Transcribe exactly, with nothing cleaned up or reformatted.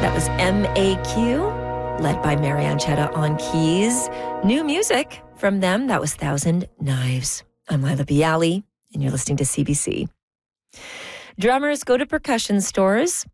That was M A Q, led by Marianne Chetta on keys. New music from them, that was Thousand Knives. I'm Lila Bialy, and you're listening to C B C. Drummers go to percussion stores